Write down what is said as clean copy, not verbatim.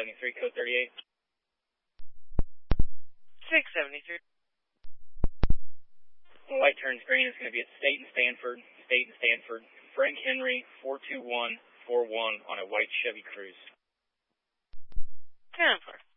673, code 38. 673. Light turns green. It's going to be at State and Stanford. Frank Henry, 42141 on a white Chevy Cruze. 10-4.